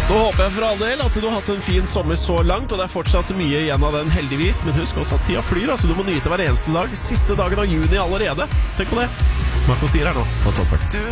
Nå håper jeg for all del at du har hatt en fin sommer så langt, og det er fortsatt mye igjen av den heldigvis, men husk også at tida flyr, altså du må nyte hver eneste dag. Siste dagen av juni allerede. Tenk på det. Marco sier her nå på Topp 40.